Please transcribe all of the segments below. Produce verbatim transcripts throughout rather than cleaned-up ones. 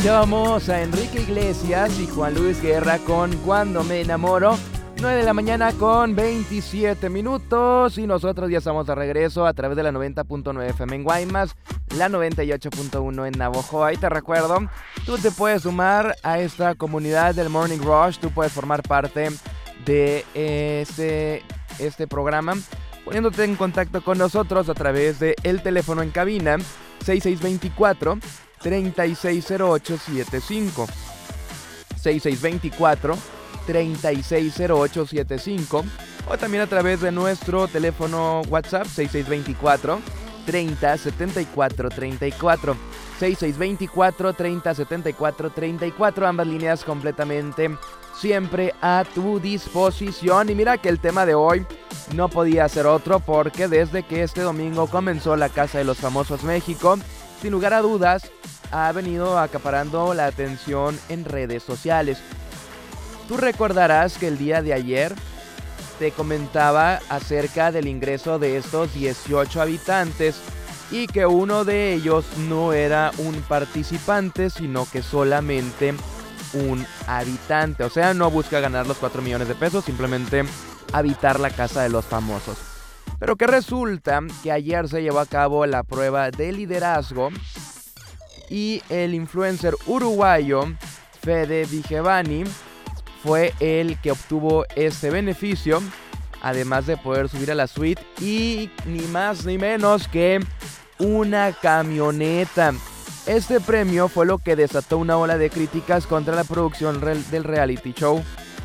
Escuchábamos a Enrique Iglesias y Juan Luis Guerra con Cuando me enamoro. nueve de la mañana con veintisiete minutos y nosotros ya estamos de regreso a través de la noventa punto nueve F M en Guaymas, la noventa y ocho punto uno en Navojoa. Y te recuerdo, tú te puedes sumar a esta comunidad del Morning Rush, tú puedes formar parte de este, este programa poniéndote en contacto con nosotros a través del teléfono en cabina seis seis dos cuatro, tres seis cero ocho siete cinco seis seis dos cuatro, tres seis cero ocho siete cinco o también a través de nuestro teléfono WhatsApp seis seis dos cuatro, treinta setenta y cuatro treinta y cuatro seis seis dos cuatro, treinta setenta y cuatro treinta y cuatro, ambas líneas completamente siempre a tu disposición. Y mira que el tema de hoy no podía ser otro, porque desde que este domingo comenzó la Casa de los Famosos México, sin lugar a dudas ha venido acaparando la atención en redes sociales. Tú recordarás que el día de ayer te comentaba acerca del ingreso de estos dieciocho habitantes y que uno de ellos no era un participante, sino que solamente un habitante. O sea, no busca ganar los cuatro millones de pesos, simplemente habitar la Casa de los Famosos. Pero que resulta que ayer se llevó a cabo la prueba de liderazgo y el influencer uruguayo Fede Vigevani fue el que obtuvo este beneficio, además de poder subir a la suite y ni más ni menos que una camioneta. Este premio fue lo que desató una ola de críticas contra la producción real del reality show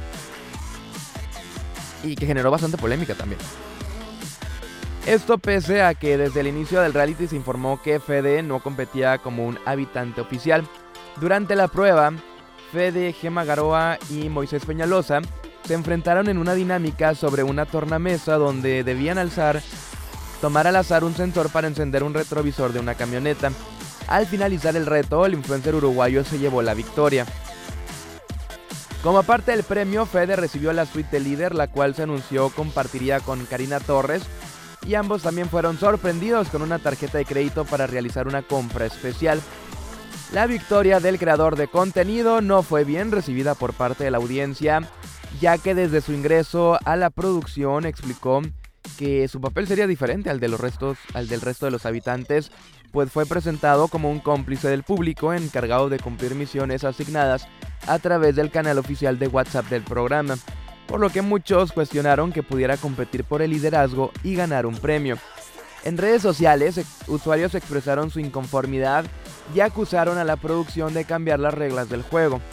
y que generó bastante polémica también. Esto pese a que desde el inicio del reality se informó que Fede no competía como un habitante oficial. Durante la prueba, Fede, Gema Garoa y Moisés Peñalosa se enfrentaron en una dinámica sobre una tornamesa donde debían alzar, tomar al azar un sensor para encender un retrovisor de una camioneta. Al finalizar el reto, el influencer uruguayo se llevó la victoria. Como parte del premio, Fede recibió la suite de líder, la cual se anunció compartiría con Karina Torres, y ambos también fueron sorprendidos con una tarjeta de crédito para realizar una compra especial. La victoria del creador de contenido no fue bien recibida por parte de la audiencia, ya que desde su ingreso a la producción explicó que su papel sería diferente al de los restos, al del resto de los habitantes, pues fue presentado como un cómplice del público encargado de cumplir misiones asignadas a través del canal oficial de WhatsApp del programa, por lo que muchos cuestionaron que pudiera competir por el liderazgo y ganar un premio. En redes sociales, usuarios expresaron su inconformidad y acusaron a la producción de cambiar las reglas del juego.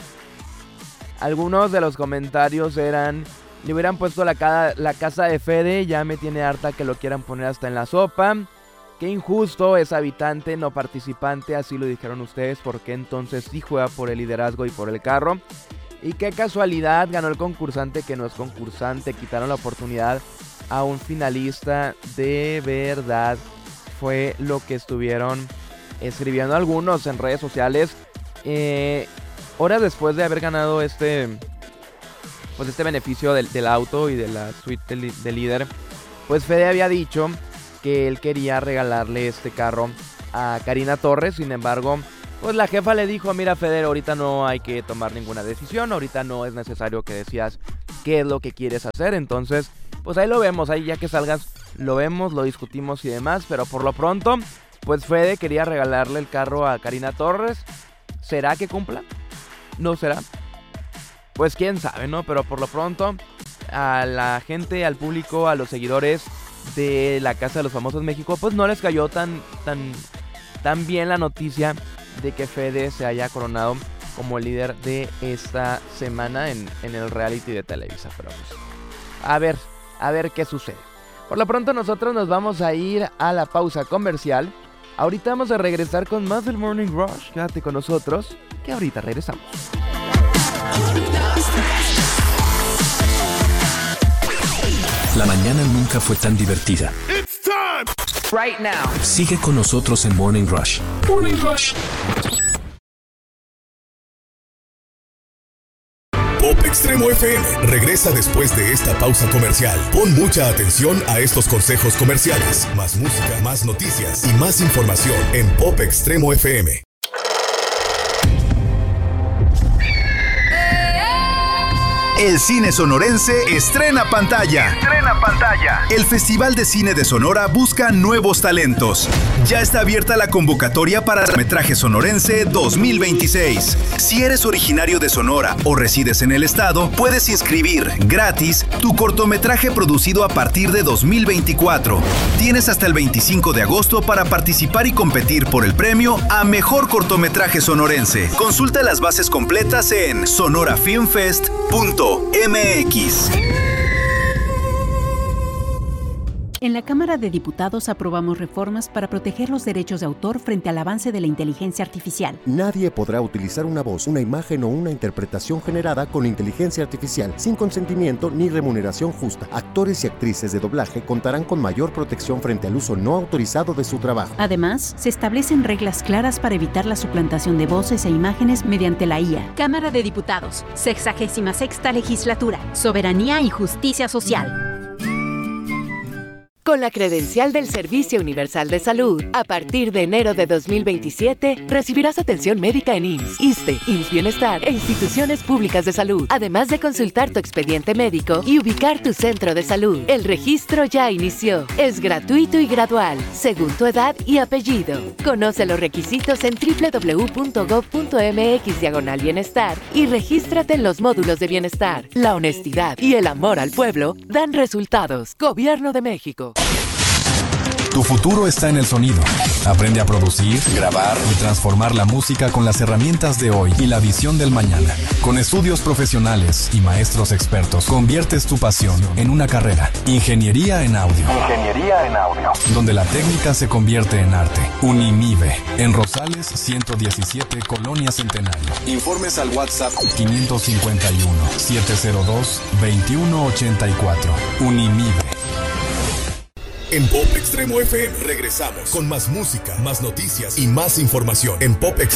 Algunos de los comentarios eran: le hubieran puesto la, ca- la casa de Fede, ya me tiene harta que lo quieran poner hasta en la sopa. Qué injusto, es habitante, no participante, así lo dijeron ustedes, porque entonces sí juega por el liderazgo y por el carro. Y qué casualidad, ganó el concursante que no es concursante, quitaron la oportunidad a un finalista, de verdad. Fue lo que estuvieron escribiendo algunos en redes sociales. Eh, horas después de haber ganado este, pues este beneficio del, del auto y de la suite de, de líder, pues Fede había dicho que él quería regalarle este carro a Karina Torres. Sin embargo, pues la jefa le dijo: mira, Fede, ahorita no hay que tomar ninguna decisión, ahorita no es necesario que decías qué es lo que quieres hacer, entonces pues ahí lo vemos, ahí ya que salgas lo vemos, lo discutimos y demás, pero por lo pronto pues Fede quería regalarle el carro a Karina Torres. ¿Será que cumpla? ¿No será? Pues quién sabe, ¿no? Pero por lo pronto a la gente, al público, a los seguidores de la Casa de los Famosos México, pues no les cayó tan, tan, tan bien la noticia de que Fede se haya coronado como líder de esta semana en, en el reality de Televisa. Pero pues, a ver, a ver qué sucede. Por lo pronto nosotros nos vamos a ir a la pausa comercial. Ahorita vamos a regresar con más del Morning Rush. Quédate con nosotros, que ahorita regresamos. La mañana nunca fue tan divertida. It's time. Right now. Sigue con nosotros en Morning Rush. Morning Rush. Pop Extremo F M regresa después de esta pausa comercial. Pon mucha atención a estos consejos comerciales. Más música, más noticias y más información en Pop Extremo F M. El cine sonorense estrena pantalla. Estrena pantalla. El Festival de Cine de Sonora busca nuevos talentos. Ya está abierta la convocatoria para Cortometraje Sonorense dos mil veintiséis. Si eres originario de Sonora o resides en el estado, puedes inscribir gratis tu cortometraje producido a partir de dos mil veinticuatro. Tienes hasta el veinticinco de agosto para participar y competir por el premio a Mejor Cortometraje Sonorense. Consulta las bases completas en sonora film fest punto m x. En la Cámara de Diputados aprobamos reformas para proteger los derechos de autor frente al avance de la inteligencia artificial. Nadie podrá utilizar una voz, una imagen o una interpretación generada con inteligencia artificial sin consentimiento ni remuneración justa. Actores y actrices de doblaje contarán con mayor protección frente al uso no autorizado de su trabajo. Además, se establecen reglas claras para evitar la suplantación de voces e imágenes mediante la I A. Cámara de Diputados, sexagésima sexta legislatura, soberanía y justicia social. Con la credencial del Servicio Universal de Salud, a partir de enero de dos mil veintisiete, recibirás atención médica en I M S S, ISSSTE, I M S S Bienestar e instituciones públicas de salud, además de consultar tu expediente médico y ubicar tu centro de salud. El registro ya inició. Es gratuito y gradual, según tu edad y apellido. Conoce los requisitos en doble u doble u doble u punto gob punto m x diagonal bienestar y regístrate en los módulos de bienestar. La honestidad y el amor al pueblo dan resultados. Gobierno de México. Tu futuro está en el sonido. Aprende a producir, grabar y transformar la música con las herramientas de hoy y la visión del mañana. Con estudios profesionales y maestros expertos, conviertes tu pasión en una carrera. Ingeniería en audio. Ingeniería en audio. Donde la técnica se convierte en arte. Unimive. En Rosales ciento diecisiete, Colonia Centenario. Informes al WhatsApp quinientos cincuenta y uno, setecientos dos, veintiuno ochenta y cuatro. Unimive. En Pop Extremo F M regresamos con más música, más noticias y más información en Pop Extremo.